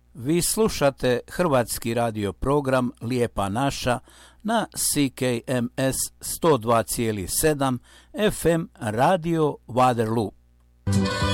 Vi slušate hrvatski radio program Lijepa naša na CKMS 102,7 FM Radio Waterloo.